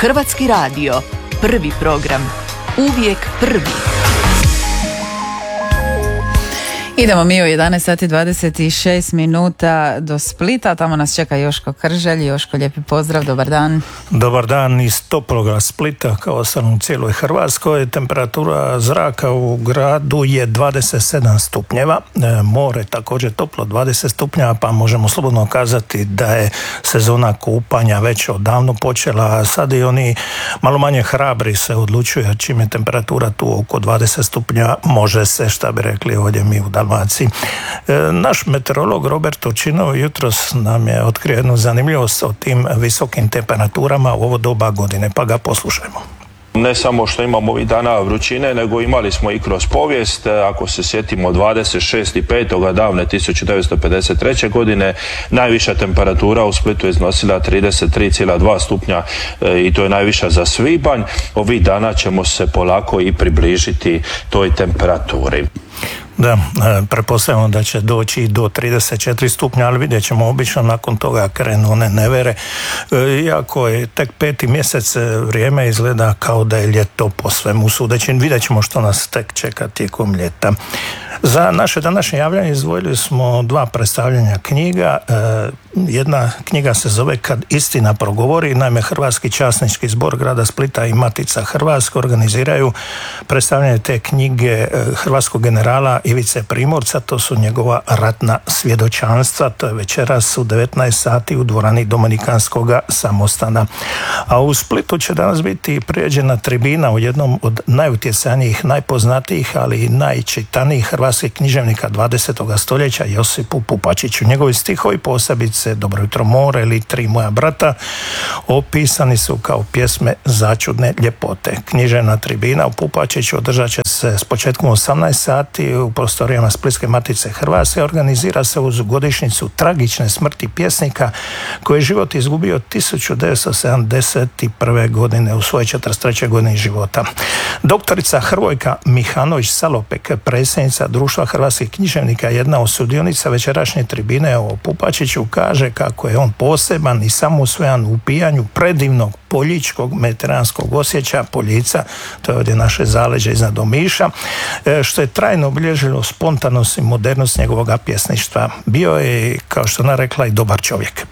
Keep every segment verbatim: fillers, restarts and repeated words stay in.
Hrvatski radio, prvi program, uvijek prvi. Idemo mi u jedanaest sati dvadeset šest minuta do Splita, tamo nas čeka Joško Krželj. Joško, lijepi pozdrav, dobar dan. Dobar dan iz toploga Splita, kao sam u cijeloj Hrvatskoj. Temperatura zraka u gradu je dvadeset sedam stupnjeva, more također toplo dvadeset stupnjeva, pa možemo slobodno kazati da je sezona kupanja već odavno počela, a sad i oni malo manje hrabri se odlučuju, čim je temperatura tu oko dvadeset stupnjeva, može se, šta bi rekli ovdje mi u Dalmaciji. Naš meteorolog Robert Očinov jutros nam je otkrio jednu zanimljivost o tim visokim temperaturama u ovo doba godine, pa ga poslušajmo. Ne samo što imamo ovih dana vrućine, nego imali smo i kroz povijest. Ako se sjetimo dvadeset šestog petog davne tisuću devetsto pedeset treće. godine, najviša temperatura u Splitu je iznosila trideset tri zarez dva stupnja i to je najviša za svibanj. Ovih dana ćemo se polako i približiti toj temperaturi. Da, pretpostavljamo da će doći do trideset četiri stupnja, ali vidjet ćemo, obično nakon toga krenu one nevere. Iako je tek peti mjesec, vrijeme izgleda kao da je ljeto po svemu sudeći. Vidjet ćemo što nas tek čeka tijekom ljeta. Za naše današnje javljanje izdvojili smo dva predstavljanja knjiga. Jedna knjiga se zove Kad istina progovori. Naime, Hrvatski časnički zbor grada Splita i Matica Hrvatska organiziraju predstavljanje te knjige hrvatskog generala Ivice Primorca. To su njegova ratna svjedočanstva. To je večeras u devetnaest sati u dvorani Dominikanskog samostana. A u Splitu će danas biti priređena tribina u jednom od najutjecajnijih, najpoznatijih, ali i najčitanijih hrvatskih književnika dvadesetog stoljeća, Josipu Pupačiću. Njegovi stihovi, posebice Dobro jutro more ili Tri moja brata, opisani su kao pjesme začudne ljepote. Književna tribina u Pupačiću održat će se s početkom osamnaest sati u prostorijama Splitske Matice Hrvatske. Organizira se uz godišnjicu tragične smrti pjesnika koji je život izgubio tisuću devetsto sedamdeset prve. godine u svojoj četrdeset trećoj. godini života. Doktorica Hrvojka Mihanović Salopek, predsjednica Društva hrvatskih književnika, jedna od sudionica večerašnje tribine o Pupačiću, kaže kako je on poseban i samousvojan u pijanju predivnog poljičkog mediteranskog osjeća Poljica, to je ovdje naše zaleđe iznad Omiša, što je trajno obilježilo spontanost i modernost njegovog pjesništva. Bio je, kao što ona rekla, i dobar čovjek.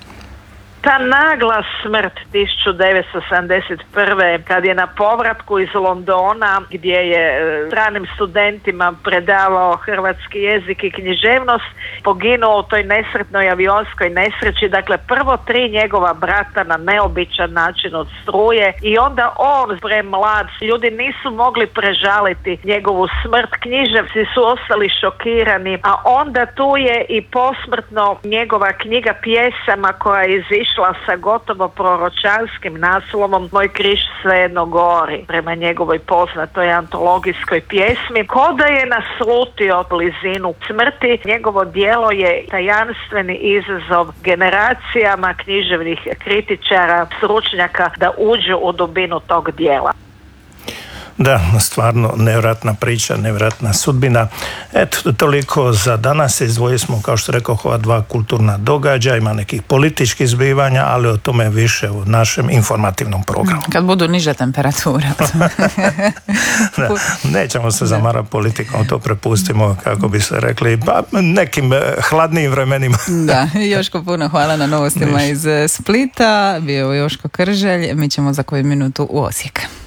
Ta nagla smrt tisuću devetsto sedamdeset prve. kad je na povratku iz Londona, gdje je stranim studentima predavao hrvatski jezik i književnost, poginuo u toj nesretnoj avionskoj nesreći. Dakle, prvo tri njegova brata na neobičan način od struje i onda on premlad. Ljudi nisu mogli prežaliti njegovu smrt. Književci su ostali šokirani, a onda tu je i posmrtno njegova knjiga pjesama koja je izišla sa gotovo proročanskim naslovom Moj križ svejedno gori, prema njegovoj poznatoj antologijskoj pjesmi. Ko da je naslutio blizinu smrti, njegovo djelo je tajanstveni izazov generacijama književnih kritičara, stručnjaka da uđu u dubinu tog djela. Da, stvarno nevjerojatna priča, nevjerojatna sudbina. Eto, toliko za danas. Izdvojili smo, kao što rekao, ova dva kulturna događaja, ima nekih političkih zbivanja, ali o tome više u našem informativnom programu. Kad budu niže temperature. Da, nećemo se zamarati politikom, to prepustimo, kako bi se rekli, pa nekim hladnijim vremenima. Da, Joško, puno hvala na novostima iz Splita. Bio je Joško Krželj, mi ćemo za koju minutu u Osijek.